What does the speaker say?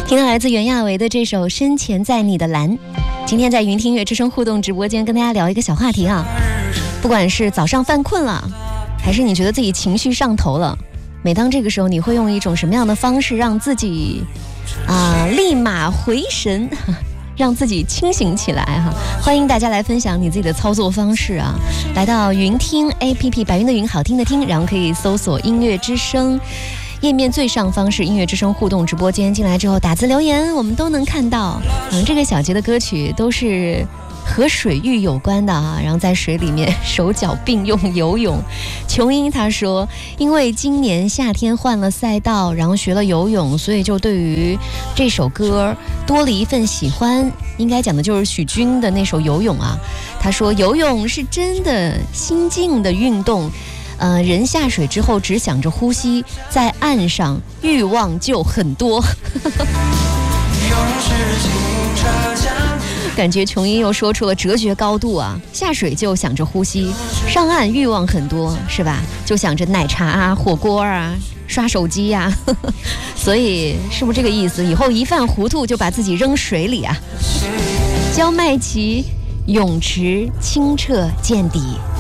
听到来自袁娅维的这首《深潜在你的蓝》。今天在云听乐之声互动直播间跟大家聊一个小话题啊，不管是早上犯困了，还是你觉得自己情绪上头了，每当这个时候，你会用一种什么样的方式让自己立马回神，让自己清醒起来哈？欢迎大家来分享你自己的操作方式啊！来到云听 APP， 白云的云，好听的听，然后可以搜索音乐之声。页面最上方是音乐之声互动直播间，进来之后打字留言，我们都能看到。这个小节的歌曲都是和水域有关的啊，然后在水里面手脚并用游泳。琼英他说，因为今年夏天换了赛道，然后学了游泳，所以就对于这首歌多了一份喜欢。应该讲的就是许君的那首《游泳》啊。他说，游泳是真的心境的运动。人下水之后只想着呼吸，在岸上欲望就很多。感觉琼英又说出了哲学高度啊！下水就想着呼吸，上岸欲望很多，是吧？就想着奶茶啊、火锅啊、刷手机啊。所以是不是这个意思？以后一犯糊涂就把自己扔水里啊！焦麦琪，泳池清澈见底。